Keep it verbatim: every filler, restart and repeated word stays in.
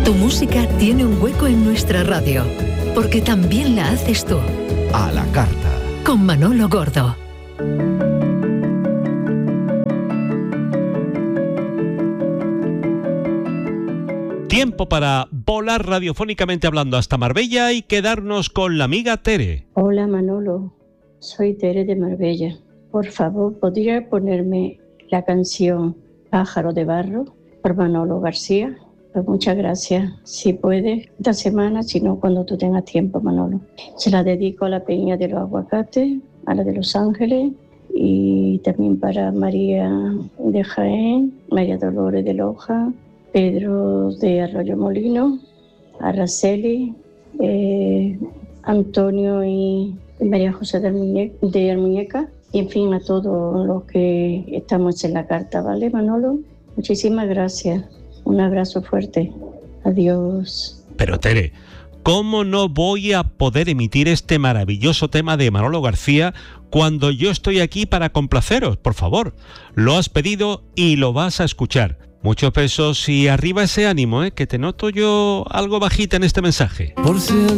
Tu música tiene un hueco en nuestra radio, porque también la haces tú. A la carta. Con Manolo Gordo. Tiempo para volar radiofónicamente hablando hasta Marbella y quedarnos con la amiga Tere. Hola Manolo, soy Tere de Marbella. Por favor, ¿podría ponerme la canción Pájaro de Barro por Manolo García? Pues muchas gracias. Si puedes, esta semana, si no, cuando tú tengas tiempo, Manolo. Se la dedico a la Peña de los Aguacates, a la de Los Ángeles y también para María de Jaén, María Dolores de Loja, Pedro de Arroyo Molino, Araceli, eh, Antonio y María José de Almuñeca, de Almuñeca, y en fin a todos los que estamos en la carta, ¿vale, Manolo? Muchísimas gracias. Un abrazo fuerte. Adiós. Pero Tere, ¿cómo no voy a poder emitir este maravilloso tema de Manolo García cuando yo estoy aquí para complaceros? Por favor, lo has pedido y lo vas a escuchar. Muchos besos y arriba ese ánimo, ¿eh? Que te noto yo algo bajita en este mensaje. Por si